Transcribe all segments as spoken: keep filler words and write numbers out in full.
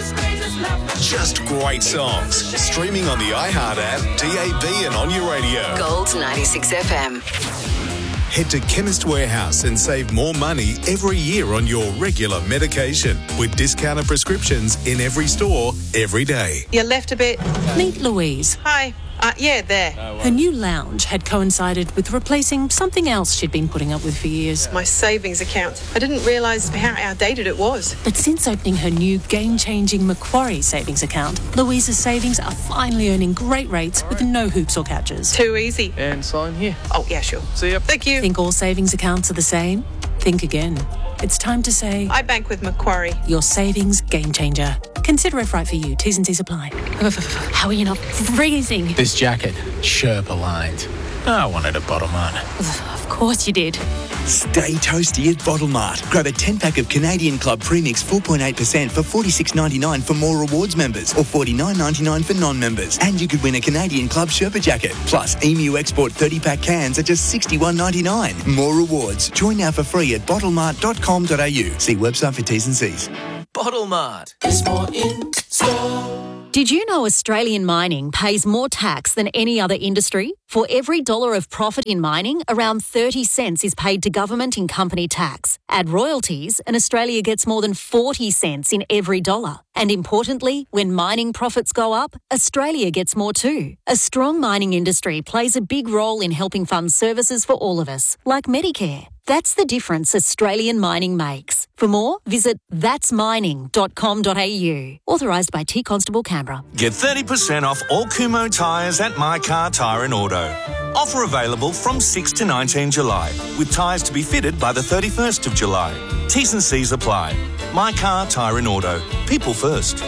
Just great songs. Streaming on the iHeart app, D A B and on your radio. Gold ninety-six F M. Head to Chemist Warehouse and save more money every year on your regular medication with discounted prescriptions in every store, every day. You left a bit. Meet Louise. Hi. Uh, yeah, there. Her new lounge had coincided with replacing something else she'd been putting up with for years. My savings account. I didn't realise how outdated it was. But since opening her new game-changing Macquarie savings account, Louise's savings are finally earning great rates with no hoops or catches. Too easy. And sign here. Oh, yeah, sure. See ya. Thank you. Think all savings accounts are the same? Think again. It's time to say... I bank with Macquarie. Your savings game changer. Consider if right for you. T's and C's apply. How are you not freezing? This jacket, Sherpa lined. I wanted a bottle mart. Of course you did. Stay toasty at Bottle Mart. Grab a ten-pack of Canadian Club Premix four point eight percent for forty-six ninety-nine for More Rewards members or forty-nine ninety-nine for non-members. And you could win a Canadian Club Sherpa jacket. Plus, Emu Export thirty-pack cans at just sixty-one ninety-nine. More rewards. Join now for free at bottle mart dot com dot a u. See website for T's and C's. Bottle Mart. There's more in store. Did you know Australian mining pays more tax than any other industry? For every dollar of profit in mining, around thirty cents is paid to government in company tax. Add royalties, and Australia gets more than forty cents in every dollar. And importantly, when mining profits go up, Australia gets more too. A strong mining industry plays a big role in helping fund services for all of us, like Medicare. That's the difference Australian mining makes. For more, visit thats mining dot com dot a u. Authorised by T Constable Canberra. Get thirty percent off all Kumho tyres at My Car Tyre and Auto. Offer available from sixth to nineteenth July, with tyres to be fitted by the thirty-first of July. T's and C's apply. My Car Tyre and Auto. People first.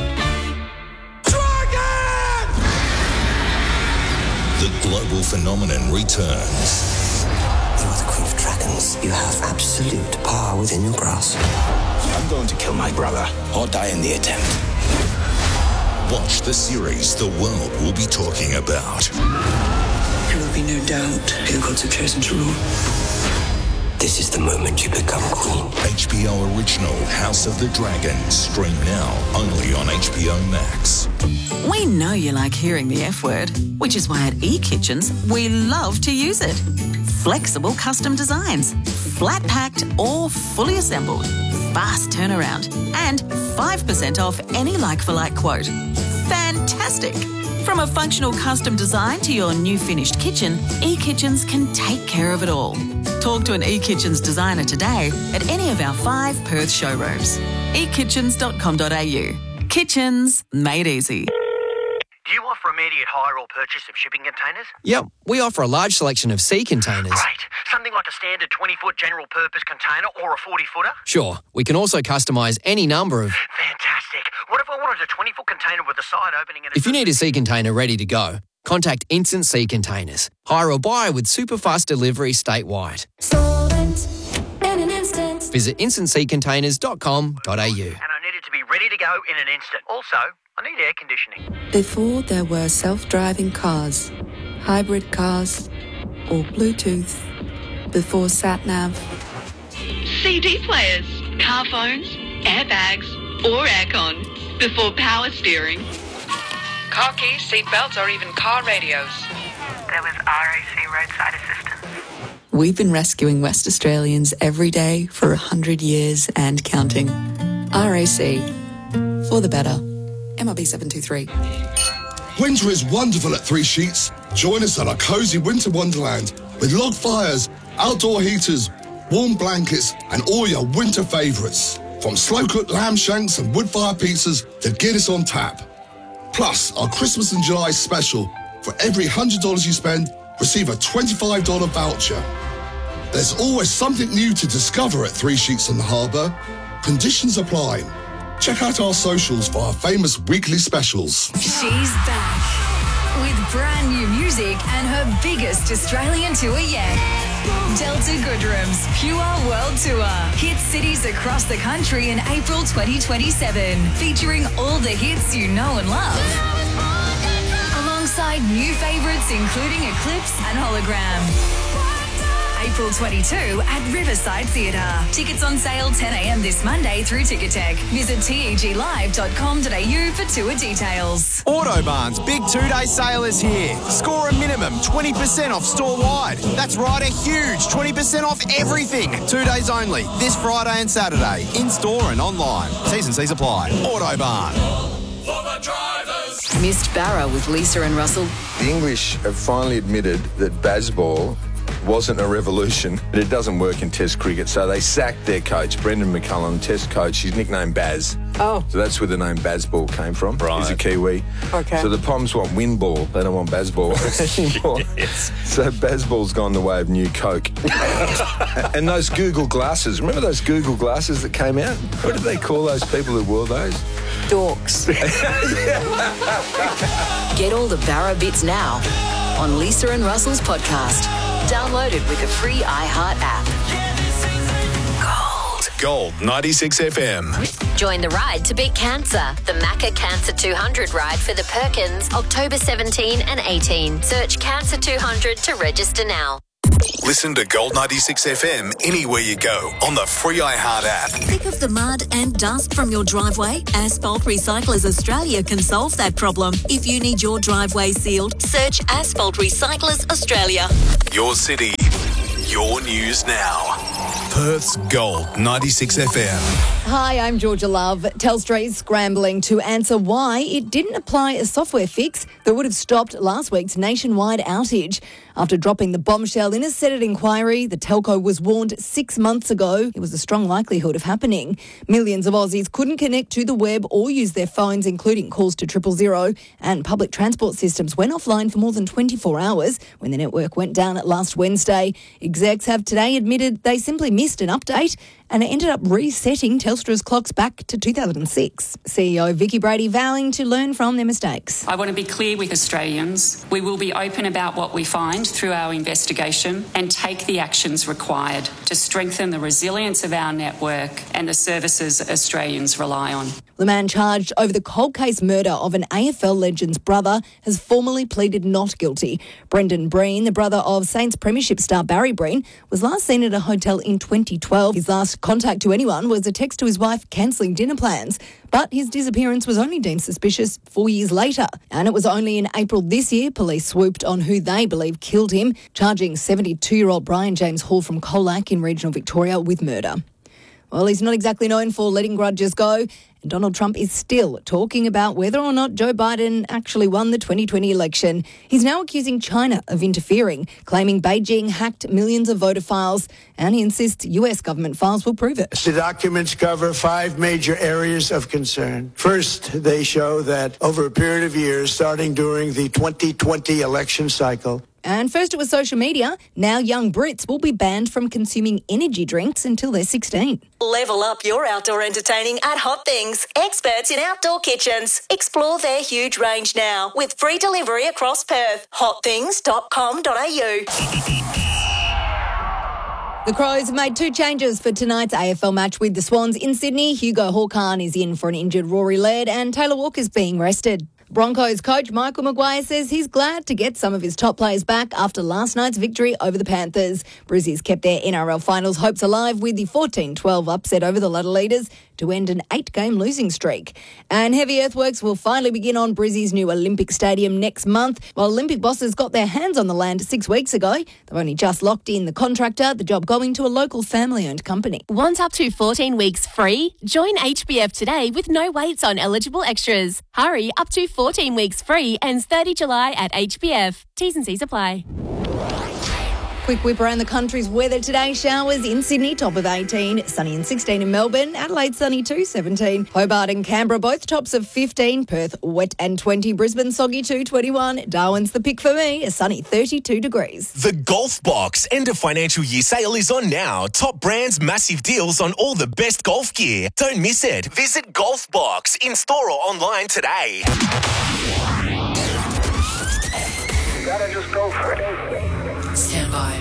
Dragon! The global phenomenon returns. You are the Queen of Dragons. You have absolute power within your grasp. I'm going to kill my brother or die in the attempt. Watch the series the world will be talking about. There will be no doubt who the gods have chosen to rule. This is the moment you become queen. H B O original House of the Dragon. Stream now only on H B O Max. We know you like hearing the F word, which is why at eKitchens we love to use it. Flexible custom designs, flat packed or fully assembled, fast turnaround, and five percent off any like-for-like quote. Fantastic! From a functional custom design to your new finished kitchen, eKitchens can take care of it all. Talk to an eKitchens designer today at any of our five Perth showrooms. e kitchens dot com dot a u. Kitchens made easy. Do you offer immediate hire or purchase of shipping containers? Yep, we offer a large selection of sea containers. Great. Something like a standard twenty-foot general purpose container or a forty-footer? Sure, we can also customise any number of... Fantastic. What if I wanted a twenty-foot container with a side opening and a... If you need a sea container ready to go, contact Instant Sea Containers. Hire or buy with super fast delivery statewide. Solvent in an instant. Visit instant sea containers dot com dot a u. And I need it to be ready to go in an instant. Also, I need air conditioning. Before there were self-driving cars, hybrid cars, or Bluetooth, before sat-nav. C D players, car phones, airbags, or aircon, before power steering. Car keys, seat belts, or even car radios. There was R A C roadside assistance. We've been rescuing West Australians every day for a hundred years and counting. R A C. For the better. M R B seven two three. Winter is wonderful at Three Sheets. Join us on a cosy winter wonderland with log fires, outdoor heaters, warm blankets, and all your winter favourites. From slow-cooked lamb shanks and wood-fire pizzas to Guinness on tap. Plus, our Christmas in July special. For every one hundred dollars you spend, receive a twenty-five dollars voucher. There's always something new to discover at Three Sheets on the Harbour. Conditions apply. Check out our socials for our famous weekly specials. She's back with brand new music and her biggest Australian tour yet. Delta Goodrum's Pure World Tour. Hit cities across the country in April twenty twenty-seven, featuring all the hits you know and love. Alongside new favourites including Eclipse and Hologram. April twenty-second at Riverside Theatre. Tickets on sale ten a.m. this Monday through Ticketek. Visit teg live dot com dot a u for tour details. Autobarn's big two-day sale is here. Score a minimum twenty percent off store-wide. That's right, a huge twenty percent off everything. Two days only, this Friday and Saturday, in-store and online. T's and C's apply. Autobarn. For the drivers. Missed Barra with Lisa and Russell. The English have finally admitted that Bazball wasn't a revolution, but it doesn't work in Test cricket, so they sacked their coach, Brendan McCullum, Test coach. He's nicknamed Baz. Oh. So that's where the name Bazball came from. Right. He's a Kiwi. Okay. So the Poms want win ball. They don't want Bazball anymore. Yes. So Bazball's gone the way of new Coke. And those Google glasses. Remember those Google glasses that came out? What did they call those people who wore those? Dorks. Get all the Barra bits now on Lisa and Russell's podcast. Download it with the free iHeart app. Gold ninety-six F M. Join the ride to beat cancer. The Macca Cancer two hundred ride for the Perkins, October seventeenth and eighteenth. Search Cancer two hundred to register now. Listen to Gold ninety-six F M anywhere you go on the free iHeart app. Sick of the mud and dust from your driveway? Asphalt Recyclers Australia can solve that problem. If you need your driveway sealed, search Asphalt Recyclers Australia. Your city, your news now. Perth's Gold ninety-six F M. Hi, I'm Georgia Love. Telstra is scrambling to answer why it didn't apply a software fix that would have stopped last week's nationwide outage. After dropping the bombshell in a Senate inquiry, the telco was warned six months ago it was a strong likelihood of happening. Millions of Aussies couldn't connect to the web or use their phones, including calls to triple zero, and public transport systems went offline for more than twenty-four hours when the network went down at last Wednesday. Execs have today admitted they simply missed an update and it ended up resetting Telstra's clocks back to two thousand six. C E O Vicky Brady vowing to learn from their mistakes. I want to be clear with Australians. We will be open about what we find through our investigation and take the actions required to strengthen the resilience of our network and the services Australians rely on. The man charged over the cold case murder of an A F L legend's brother has formally pleaded not guilty. Brendan Breen, the brother of Saints Premiership star Barry Breen, was last seen at a hotel in twenty twelve. His last contact to anyone was a text to his wife cancelling dinner plans. But his disappearance was only deemed suspicious four years later. And it was only in April this year police swooped on who they believe killed him, charging seventy-two-year-old Brian James Hall from Colac in regional Victoria with murder. Well, he's not exactly known for letting grudges go. And Donald Trump is still talking about whether or not Joe Biden actually won the twenty twenty election. He's now accusing China of interfering, claiming Beijing hacked millions of voter files, and he insists U S government files will prove it. The documents cover five major areas of concern. First, they show that over a period of years, starting during the twenty twenty election cycle, and first it was social media. Now young Brits will be banned from consuming energy drinks until they're sixteen. Level up your outdoor entertaining at Hot Things, experts in outdoor kitchens. Explore their huge range now with free delivery across Perth. hot things dot com dot a u. The Crows have made two changes for tonight's A F L match with the Swans in Sydney. Hugo Hawkins is in for an injured Rory Laird and Taylor Walker's being rested. Broncos coach Michael Maguire says he's glad to get some of his top players back after last night's victory over the Panthers. Brizzies kept their N R L finals hopes alive with the fourteen twelve upset over the Ladder Leaders to end an eight-game losing streak. And heavy earthworks will finally begin on Brizzy's new Olympic Stadium next month. While Olympic bosses got their hands on the land six weeks ago, they've only just locked in the contractor, the job going to a local family-owned company. Want up to fourteen weeks free? Join H B F today with no waits on eligible extras. Hurry, up to fourteen weeks free, ends thirtieth of July at H B F. T's and C's apply. Quick whip around the country's weather today. Showers in Sydney, top of eighteen. Sunny and sixteen in Melbourne. Adelaide, sunny too, seventeen. Hobart and Canberra, both tops of fifteen. Perth, wet and twenty. Brisbane, soggy too, twenty-one. Darwin's the pick for me, a sunny thirty-two degrees. The Golf Box end of financial year sale is on now. Top brands, massive deals on all the best golf gear. Don't miss it. Visit Golf Box in store or online today. Gotta just go for it. Stand by.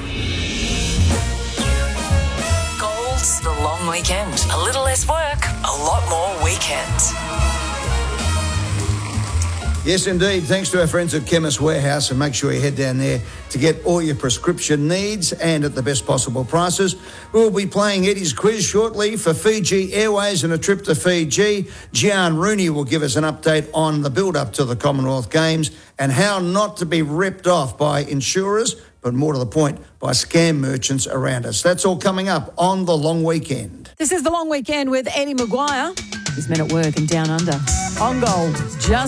Gold's the long weekend. A little less work, a lot more weekends. Yes, indeed. Thanks to our friends at Chemist Warehouse, and make sure you head down there to get all your prescription needs and at the best possible prices. We'll be playing Eddie's quiz shortly for Fiji Airways and a trip to Fiji. Gian Rooney will give us an update on the build-up to the Commonwealth Games and how not to be ripped off by insurers, but more to the point, by scam merchants around us. That's all coming up on the long weekend. This is the long weekend with Eddie Maguire. He's men at work and down under. On goal, just